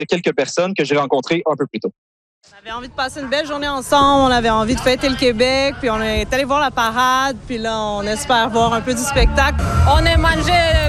de quelques personnes que j'ai rencontrées un peu plus tôt. On avait envie de passer une belle journée ensemble, on avait envie de fêter le Québec, puis on est allé voir la parade, puis là, on espère voir un peu du spectacle. On a mangé